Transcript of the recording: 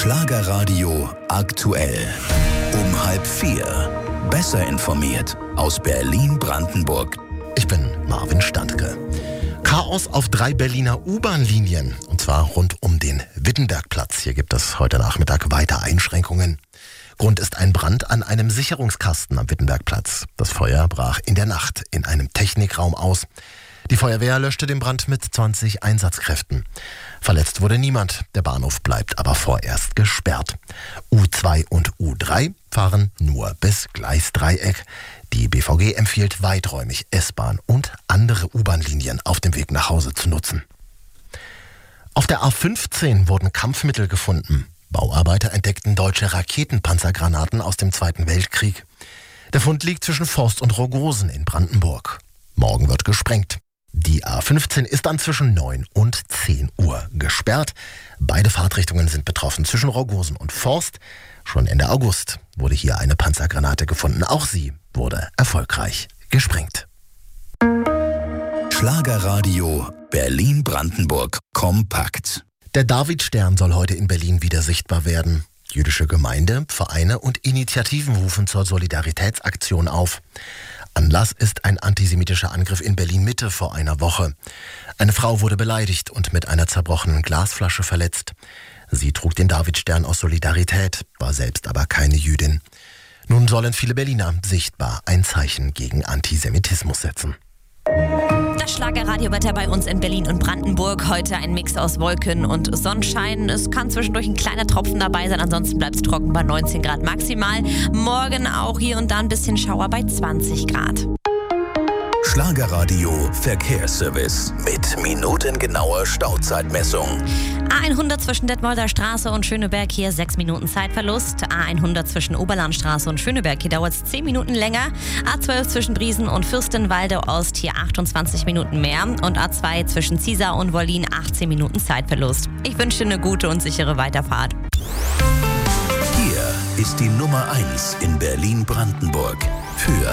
Schlagerradio aktuell. Um 3:30. Besser informiert aus Berlin-Brandenburg. Ich bin Marvin Standke. Chaos auf 3 Berliner U-Bahn-Linien. Und zwar rund um den Wittenbergplatz. Hier gibt es heute Nachmittag weiter Einschränkungen. Grund ist ein Brand an einem Sicherungskasten am Wittenbergplatz. Das Feuer brach in der Nacht in einem Technikraum aus. Die Feuerwehr löschte den Brand mit 20 Einsatzkräften. Verletzt wurde niemand. Der Bahnhof bleibt aber vorerst gesperrt. U2 und U3 fahren nur bis Gleisdreieck. Die BVG empfiehlt weiträumig S-Bahn und andere U-Bahn-Linien auf dem Weg nach Hause zu nutzen. Auf der A15 wurden Kampfmittel gefunden. Bauarbeiter entdeckten deutsche Raketenpanzergranaten aus dem Zweiten Weltkrieg. Der Fund liegt zwischen Forst und Rogosen in Brandenburg. Morgen wird gesprengt. Die A15 ist dann zwischen 9 und 10 Uhr gesperrt. Beide Fahrtrichtungen sind betroffen, zwischen Rogosen und Forst. Schon Ende August wurde hier eine Panzergranate gefunden. Auch sie wurde erfolgreich gesprengt. Schlagerradio Berlin-Brandenburg kompakt. Der Davidstern soll heute in Berlin wieder sichtbar werden. Jüdische Gemeinde, Vereine und Initiativen rufen zur Solidaritätsaktion auf. Anlass ist ein antisemitischer Angriff in Berlin-Mitte vor einer Woche. Eine Frau wurde beleidigt und mit einer zerbrochenen Glasflasche verletzt. Sie trug den Davidstern aus Solidarität, war selbst aber keine Jüdin. Nun sollen viele Berliner sichtbar ein Zeichen gegen Antisemitismus setzen. Das Schlagerradiowetter bei uns in Berlin und Brandenburg. Heute ein Mix aus Wolken und Sonnenschein. Es kann zwischendurch ein kleiner Tropfen dabei sein, ansonsten bleibt es trocken bei 19 Grad maximal. Morgen auch hier und da ein bisschen Schauer bei 20 Grad. Schlagerradio Verkehrsservice mit minutengenauer Stauzeitmessung. A100 zwischen Detmolder Straße und Schöneberg, hier 6 Minuten Zeitverlust. A100 zwischen Oberlandstraße und Schöneberg, hier dauert es 10 Minuten länger. A12 zwischen Briesen und Fürstenwalde Ost, hier 28 Minuten mehr. Und A2 zwischen Ziesar und Wollin, 18 Minuten Zeitverlust. Ich wünsche dir eine gute und sichere Weiterfahrt. Hier ist die Nummer 1 in Berlin-Brandenburg für